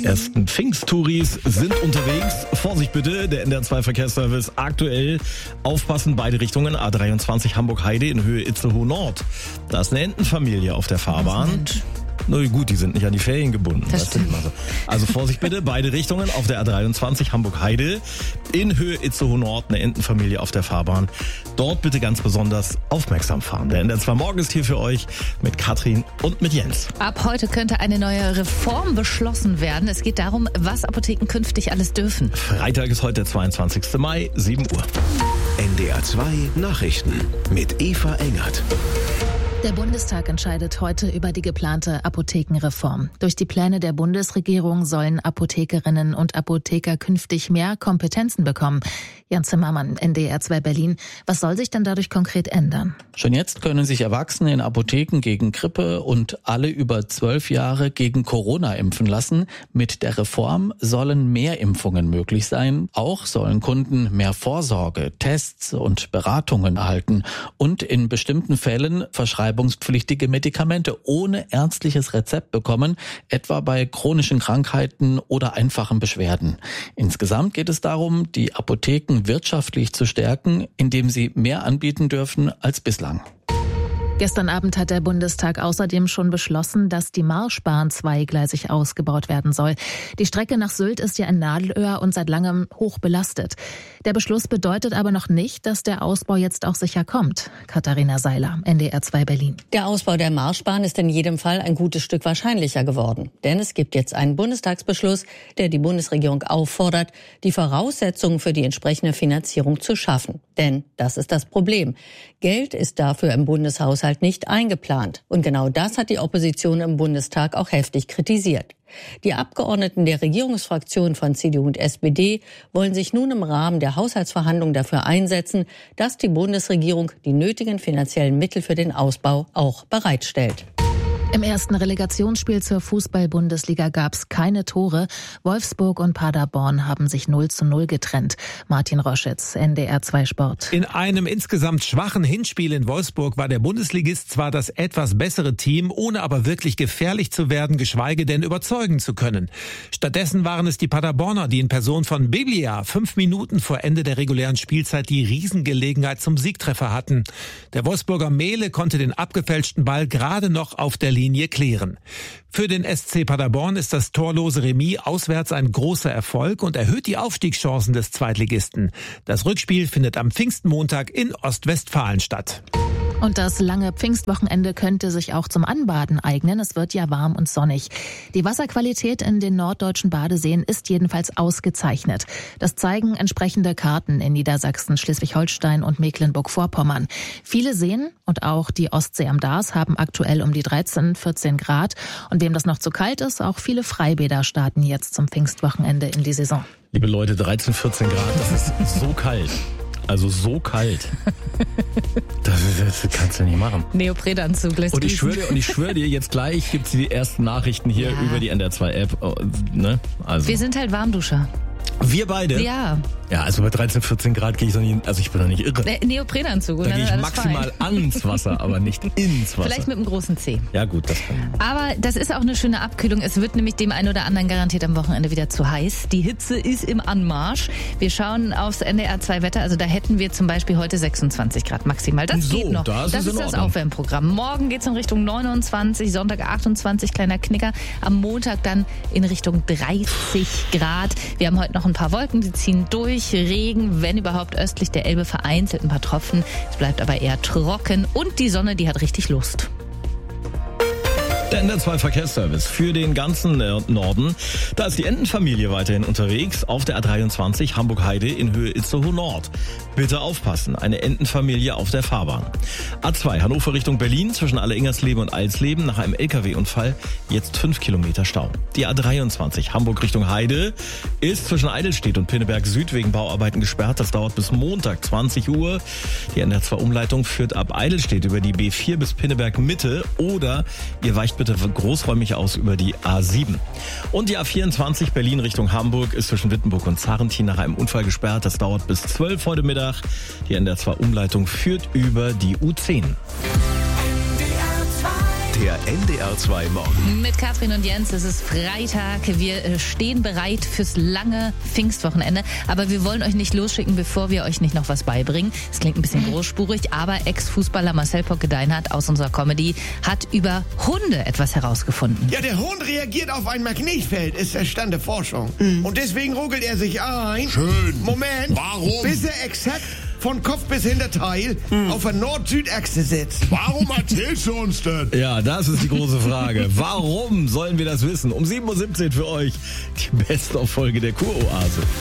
ersten Pfingsttouris sind unterwegs. Vorsicht bitte, der NDR 2 Verkehrsservice aktuell. Aufpassen, beide Richtungen. A23 Hamburg-Heide in Höhe Itzehoe Nord. Da ist eine Entenfamilie auf der Fahrbahn. Na gut, die sind nicht an die Ferien gebunden. Das stimmt. Also Vorsicht bitte, beide Richtungen auf der A23 Hamburg-Heide in Höhe Itzehoe Nord, eine Entenfamilie auf der Fahrbahn. Dort bitte ganz besonders aufmerksam fahren. Der NDR 2 Morgen ist hier für euch mit Katrin und mit Jens. Ab heute könnte eine neue Reform beschlossen werden. Es geht darum, was Apotheken künftig alles dürfen. Freitag ist heute der 22. Mai, 7 Uhr. NDR 2 Nachrichten mit Eva Engert. Der Bundestag entscheidet heute über die geplante Apothekenreform. Durch die Pläne der Bundesregierung sollen Apothekerinnen und Apotheker künftig mehr Kompetenzen bekommen. Jan Zimmermann, NDR 2 Berlin. Was soll sich denn dadurch konkret ändern? Schon jetzt können sich Erwachsene in Apotheken gegen Grippe und alle über 12 Jahre gegen Corona impfen lassen. Mit der Reform sollen mehr Impfungen möglich sein. Auch sollen Kunden mehr Vorsorge, Tests und Beratungen erhalten und in bestimmten Fällen verschreibungspflichtige Medikamente ohne ärztliches Rezept bekommen, etwa bei chronischen Krankheiten oder einfachen Beschwerden. Insgesamt geht es darum, die Apotheken wirtschaftlich zu stärken, indem sie mehr anbieten dürfen als bislang. Gestern Abend hat der Bundestag außerdem schon beschlossen, dass die Marschbahn zweigleisig ausgebaut werden soll. Die Strecke nach Sylt ist ja ein Nadelöhr und seit langem hoch belastet. Der Beschluss bedeutet aber noch nicht, dass der Ausbau jetzt auch sicher kommt. Katharina Seiler, NDR 2 Berlin. Der Ausbau der Marschbahn ist in jedem Fall ein gutes Stück wahrscheinlicher geworden. Denn es gibt jetzt einen Bundestagsbeschluss, der die Bundesregierung auffordert, die Voraussetzungen für die entsprechende Finanzierung zu schaffen. Denn das ist das Problem. Geld ist dafür im Bundeshaushalt nicht eingeplant. Und genau das hat die Opposition im Bundestag auch heftig kritisiert. Die Abgeordneten der Regierungsfraktionen von CDU und SPD wollen sich nun im Rahmen der Haushaltsverhandlungen dafür einsetzen, dass die Bundesregierung die nötigen finanziellen Mittel für den Ausbau auch bereitstellt. Im ersten Relegationsspiel zur Fußball-Bundesliga gab es keine Tore. Wolfsburg und Paderborn haben sich 0:0 getrennt. Martin Roschitz, NDR 2 Sport. In einem insgesamt schwachen Hinspiel in Wolfsburg war der Bundesligist zwar das etwas bessere Team, ohne aber wirklich gefährlich zu werden, geschweige denn überzeugen zu können. Stattdessen waren es die Paderborner, die in Person von Biglia 5 Minuten vor Ende der regulären Spielzeit die Riesengelegenheit zum Siegtreffer hatten. Der Wolfsburger Mehle konnte den abgefälschten Ball gerade noch auf der Linie klären. Für den SC Paderborn ist das torlose Remis auswärts ein großer Erfolg und erhöht die Aufstiegschancen des Zweitligisten. Das Rückspiel findet am Pfingstmontag in Ostwestfalen statt. Und das lange Pfingstwochenende könnte sich auch zum Anbaden eignen. Es wird ja warm und sonnig. Die Wasserqualität in den norddeutschen Badeseen ist jedenfalls ausgezeichnet. Das zeigen entsprechende Karten in Niedersachsen, Schleswig-Holstein und Mecklenburg-Vorpommern. Viele Seen und auch die Ostsee am Darß haben aktuell um die 13, 14 Grad. Und wem das noch zu kalt ist, auch viele Freibäder starten jetzt zum Pfingstwochenende in die Saison. Liebe Leute, 13, 14 Grad, das ist so kalt. Also so kalt. Das kannst du nicht machen. Neoprenanzug lässt und ich schwöre dir, jetzt gleich gibt's die ersten Nachrichten hier über die NDR 2 App. Ne? Also. Wir sind halt Warmduscher. Wir beide? Ja. Ja, also bei 13, 14 Grad gehe ich doch nicht, also ich bin doch nicht irre. Neoprenanzug. Da gehe ich maximal ans Wasser, aber nicht ins Wasser. Vielleicht mit einem großen C. Ja gut, das kann. Aber das ist auch eine schöne Abkühlung. Es wird nämlich dem einen oder anderen garantiert am Wochenende wieder zu heiß. Die Hitze ist im Anmarsch. Wir schauen aufs NDR 2 Wetter. Also da hätten wir zum Beispiel heute 26 Grad maximal. Das geht noch. Das ist das Aufwärmprogramm. Morgen geht's in Richtung 29, Sonntag 28, kleiner Knicker. Am Montag dann in Richtung 30 Grad. Wir haben heute noch ein paar Wolken, die ziehen durch. Regen, wenn überhaupt östlich der Elbe vereinzelt ein paar Tropfen. Es bleibt aber eher trocken und die Sonne, die hat richtig Lust. Der NDR 2 Verkehrsservice für den ganzen Norden. Da ist die Entenfamilie weiterhin unterwegs auf der A23 Hamburg-Heide in Höhe Itzehoe Nord. Bitte aufpassen, eine Entenfamilie auf der Fahrbahn. A2 Hannover Richtung Berlin zwischen Alle-Ingersleben und Alsleben nach einem LKW-Unfall jetzt 5 Kilometer Stau. Die A23 Hamburg Richtung Heide ist zwischen Eidelstedt und Pinneberg Süd wegen Bauarbeiten gesperrt. Das dauert bis Montag 20 Uhr. Die NDR 2 Umleitung führt ab Eidelstedt über die B4 bis Pinneberg Mitte oder ihr weicht bitte großräumig aus über die A7. Und die A24 Berlin Richtung Hamburg ist zwischen Wittenburg und Zarrentin nach einem Unfall gesperrt. Das dauert bis 12 heute Mittag. Die NDR 2 Umleitung führt über die U10. Der NDR2 Morgen. Mit Katrin und Jens, es ist Freitag. Wir stehen bereit fürs lange Pfingstwochenende. Aber wir wollen euch nicht losschicken, bevor wir euch nicht noch was beibringen. Es klingt ein bisschen großspurig, aber Ex-Fußballer Marcel Pocke-Deinhardt aus unserer Comedy hat über Hunde etwas herausgefunden. Ja, der Hund reagiert auf ein Magnetfeld, ist der Stand der Forschung. Und deswegen ruckelt er sich ein. Schön. Moment. Warum? Bis er exakt von Kopf bis Hinterteil auf der Nord-Süd-Achse sitzt. Warum erzählst du uns das? Ja, das ist die große Frage. Warum sollen wir das wissen? Um 7:17 Uhr für euch die Best-of-Folge der Kuroase.